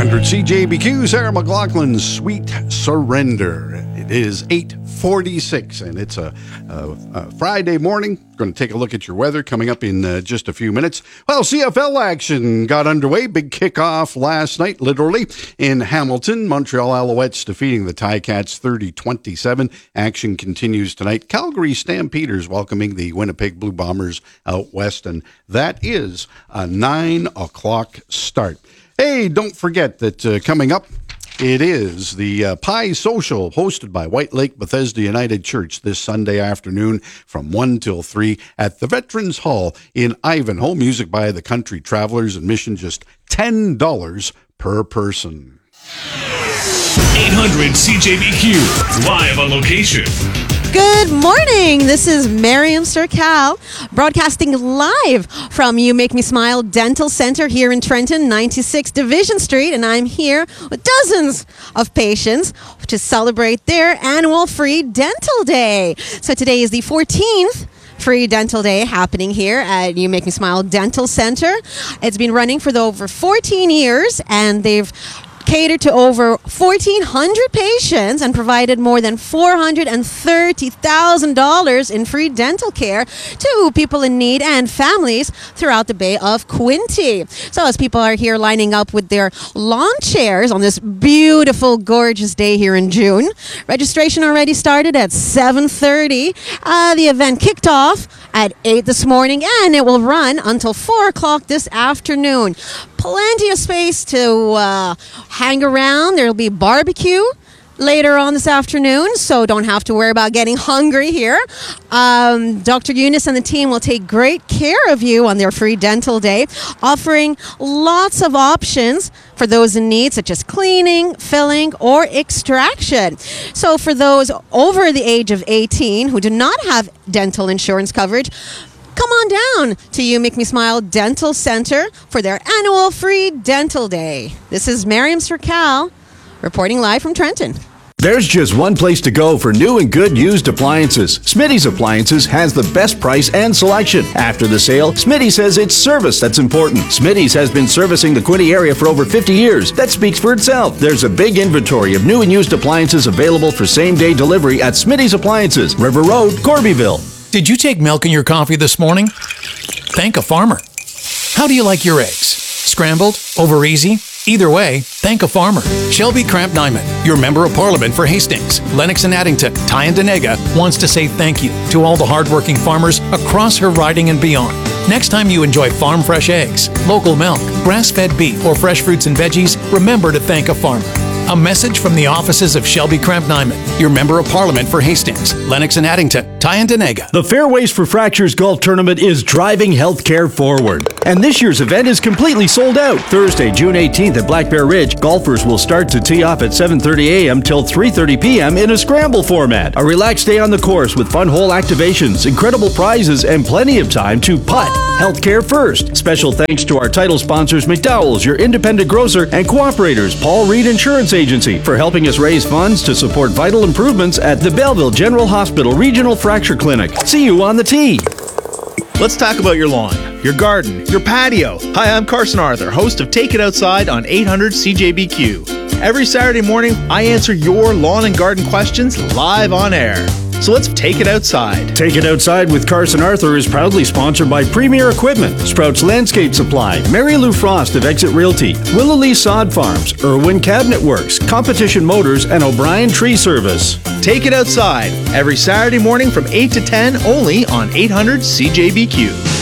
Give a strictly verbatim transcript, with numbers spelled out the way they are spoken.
hundred C J B Q, Sarah McLachlan's Sweet Surrender. It is eight forty-six, and it's a, a, a Friday morning. Going to take a look at your weather coming up in uh, just a few minutes. Well, C F L action got underway. Big kickoff last night, literally, in Hamilton. Montreal Alouettes defeating the Ticats thirty twenty-seven. Action continues tonight. Calgary Stampeders welcoming the Winnipeg Blue Bombers out west, and that is a nine o'clock start. Hey, don't forget that uh, coming up, it is the uh, Pie Social hosted by White Lake Bethesda United Church this Sunday afternoon from one till three at the Veterans Hall in Ivanhoe. Music by the Country Travelers, admission just ten dollars per person. eight hundred C J B Q, live on location. Good morning. This is Miriam Sturcal, broadcasting live from You Make Me Smile Dental Center here in Trenton, ninety-six Division Street, and I'm here with dozens of patients to celebrate their annual free dental day. So today is the fourteenth free dental day happening here at You Make Me Smile Dental Center. It's been running for the over fourteen years, and they've catered to over fourteen hundred patients and provided more than four hundred thirty thousand dollars in free dental care to people in need and families throughout the Bay of Quinte. So as people are here lining up with their lawn chairs on this beautiful, gorgeous day here in June, registration already started at seven thirty. Uh, the event kicked off at eight this morning, and it will run until four o'clock this afternoon. Plenty of space to uh, hang around. There'll be barbecue later on this afternoon, so don't have to worry about getting hungry here. Um, Doctor Eunice and the team will take great care of you on their free dental day, offering lots of options for those in need, such as cleaning, filling, or extraction. So for those over the age of eighteen who do not have dental insurance coverage, come on down to You Make Me Smile Dental Center for their annual free dental day. This is Miriam Sturcal reporting live from Trenton. There's just one place to go for new and good used appliances. Smitty's Appliances has the best price and selection. After the sale, Smitty says it's service that's important. Smitty's has been servicing the Quinte area for over fifty years. That speaks for itself. There's a big inventory of new and used appliances available for same-day delivery at Smitty's Appliances, River Road, Corbyville. Did you take milk in your coffee this morning? Thank a farmer. How do you like your eggs? Scrambled? Over easy? Either way, thank a farmer. Shelby Cramp Nyman, your Member of Parliament for Hastings, Lennox and Addington, Tyendinaga, wants to say thank you to all the hardworking farmers across her riding and beyond. Next time you enjoy farm fresh eggs, local milk, grass-fed beef, or fresh fruits and veggies, remember to thank a farmer. A message from the offices of Shelby Cramp Nyman, your Member of Parliament for Hastings, Lennox and Addington, Tyendinaga. The Fairways for Fractures Golf Tournament is driving healthcare forward. And this year's event is completely sold out. Thursday, June eighteenth at Black Bear Ridge, golfers will start to tee off at seven thirty a.m. till three thirty p.m. in a scramble format. A relaxed day on the course with fun hole activations, incredible prizes, and plenty of time to putt. Healthcare first. Special thanks to our title sponsors, McDowell's, your independent grocer, and cooperators, Paul Reed Insurance Agency, for helping us raise funds to support vital improvements at the Belleville General Hospital Regional Fracture Clinic. See you on the tee. Let's talk about your lawn, your garden, your patio. Hi, I'm Carson Arthur, host of Take It Outside on eight hundred C J B Q. Every Saturday morning, I answer your lawn and garden questions live on air. So let's take it outside. Take It Outside with Carson Arthur is proudly sponsored by Premier Equipment, Sprouts Landscape Supply, Mary Lou Frost of Exit Realty, Willow Lee Sod Farms, Irwin Cabinet Works, Competition Motors, and O'Brien Tree Service. Take It Outside every Saturday morning from eight to ten only on eight hundred C J B Q.